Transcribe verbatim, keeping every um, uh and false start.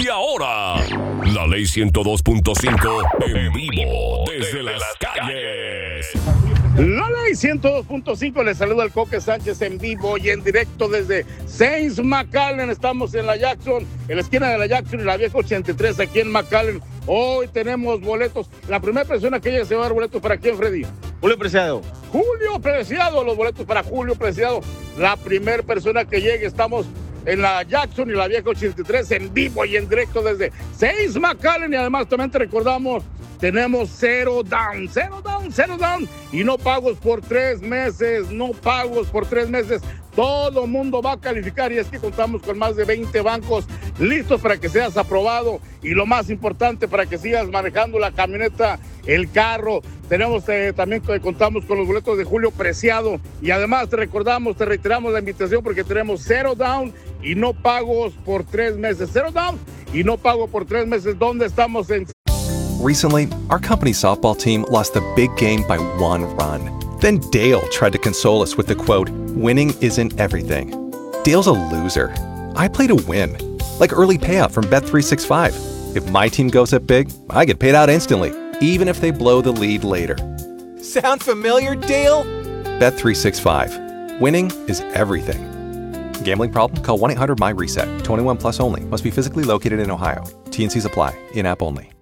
Y ahora, la ley ciento dos punto cinco en vivo desde las calles. La ley ciento dos punto cinco le saluda al Coque Sánchez en vivo y en directo desde Saint McAllen. Estamos en la Jackson, en la esquina de la Jackson y la vieja ochenta y tres aquí en McAllen. Hoy tenemos boletos. La primera persona que llegue se va a dar boletos para quién, Freddy. Julio Preciado. Julio Preciado, los boletos para Julio Preciado. La primera persona que llegue, estamos en la Jackson y la vieja ochenta y tres en vivo y en directo desde Saint McAllen. Y además también te recordamos, tenemos cero down, cero down, cero down y no pagos por tres meses, no pagos por tres meses. Todo el mundo va a calificar y es que contamos con más de veinte bancos listos para que seas aprobado y lo más importante para que sigas manejando la camioneta, el carro. Tenemos eh, también contamos con los boletos de Julio Preciado y además te recordamos, te reiteramos la invitación porque tenemos cero down y no pagos por tres meses. Cero down y no pago por tres meses. ¿Dónde estamos? En Recently, our company's softball team lost the big game by one run. Then Dale tried to console us with the quote, "Winning isn't everything." Dale's a loser. I play to win. Like early payout from Bet three sixty-five. If my team goes up big, I get paid out instantly, even if they blow the lead later. Sound familiar, Dale? Bet three sixty-five. Winning is everything. Gambling problem? Call one eight hundred M Y RESET. twenty-one plus only. Must be physically located in Ohio. T and C's apply. In-app only.